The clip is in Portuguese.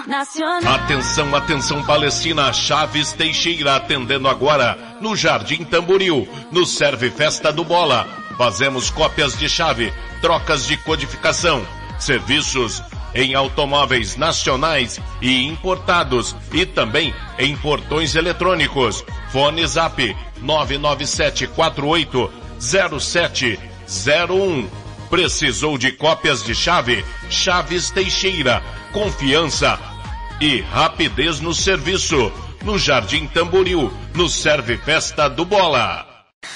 nacional. Atenção, atenção, Palestina, Chaves Teixeira atendendo agora no Jardim Tamboril, no Serve Festa do Bola. Fazemos cópias de chave, trocas de codificação, serviços em automóveis nacionais e importados e também em portões eletrônicos. Fone Zap 997480701. Precisou de cópias de chave? Chaves Teixeira. Confiança e rapidez no serviço. No Jardim Tamboril, no Serve Festa do Bola.